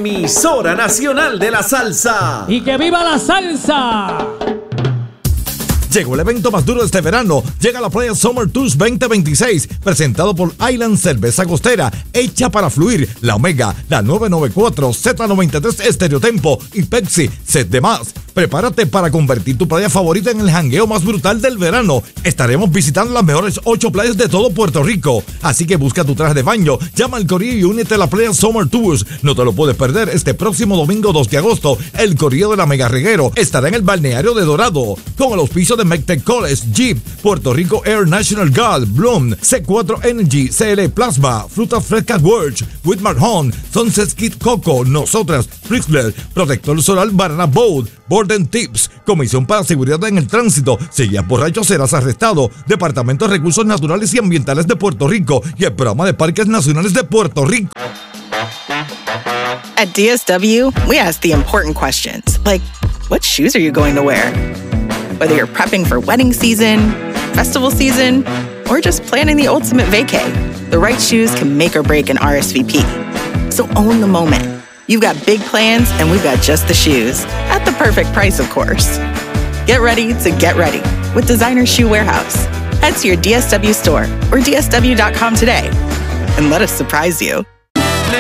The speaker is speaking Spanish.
emisora nacional de la salsa. ¡Y que viva la salsa! Llegó el evento más duro de este verano. Llega la Playa Summer Tours 2026, presentado por Island Cerveza Costera, hecha para fluir, La Omega, la 994, Z93 Estereotempo y Pepsi, Set de Más. Prepárate para convertir tu playa favorita en el jangueo más brutal del verano. Estaremos visitando las mejores 8 playas de todo Puerto Rico. Así que busca tu traje de baño, llama al corillo y únete a la Playa Summer Tours. No te lo puedes perder este próximo domingo 2 de agosto. El corillo de la Mega Reguero estará en el balneario de Dorado, con el auspicio de MECTEC College, Jeep, Puerto Rico Air National Guard, Bloom, C4 Energy, CL Plasma, Fruta Fresca Worch, Whitmar Home, Sunset Kit Coco, Nosotras, Fritzler, Protector Solar Banana Boat, Borden Tips, Comisión para Seguridad en el Tránsito. Si guías borracho serás arrestado. Departamento de Recursos Naturales y Ambientales de Puerto Rico y el Programa de Parques Nacionales de Puerto Rico. At DSW, we ask the important questions, like, what shoes are you going to wear? Whether you're prepping for wedding season, festival season, or just planning the ultimate vacay, the right shoes can make or break an RSVP. So own the moment. You've got big plans, and we've got just the shoes. At the perfect price, of course. Get ready to get ready with Designer Shoe Warehouse. Head to your DSW store or DSW.com today and let us surprise you.